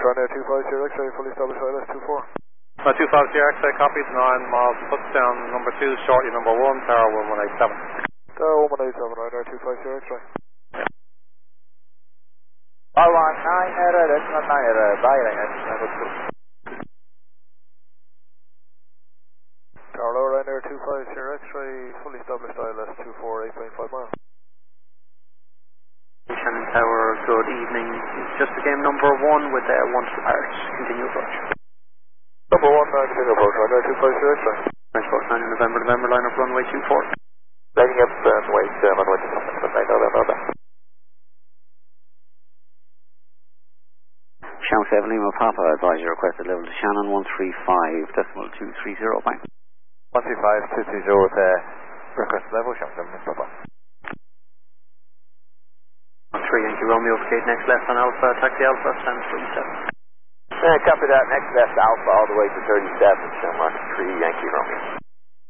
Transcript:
Ryanair 250 X-ray, fully established ILS 24. 250 X-ray, copies, 9 miles, touchdown number 2, shortly number 1, tower 1187. Tower 1187, Ryanair 250 X-ray. 119 that's not 9 bye Ryanair. Tower low, Ryanair 250 X-ray, fully established ILS 24, 8.5 miles. Shannon Tower, good evening. Just became number 1 with 1 to depart. Continue approach. Number 1, continue approach, Ryanair 250 X-ray. Transport 9 in November, line up runway 24. Lining up runway 27, November. Shannon 7 Lima Papa, advise your requested level to Shannon 135.230, bye. 135.230 with requested level, Shannon 7 Lima Papa. 3 Yankee Romeo, gate next left on Alpha, taxi Alpha, stand 37. Copy that, next left Alpha all the way to 37, Shamrock 3 Yankee Romeo.